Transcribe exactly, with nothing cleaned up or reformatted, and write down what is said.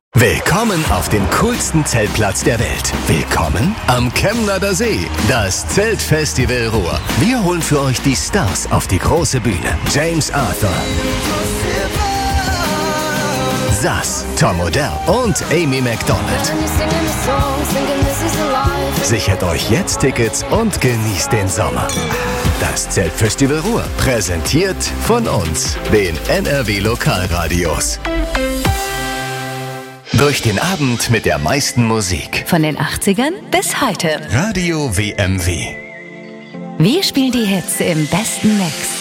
Willkommen auf dem coolsten Zeltplatz der Welt. Willkommen am Chemnader See, das Zeltfestival Ruhr. Wir holen für euch die Stars auf die große Bühne. James Arthur, Sass, Tom Odell und Amy Macdonald. Sichert euch jetzt Tickets und genießt den Sommer. Das Zeltfestival Ruhr, präsentiert von uns, den N R W Lokalradios. Durch den Abend mit der meisten Musik. Von den achtzigern bis heute. Radio W M W. Wir spielen die Hits im besten Mix.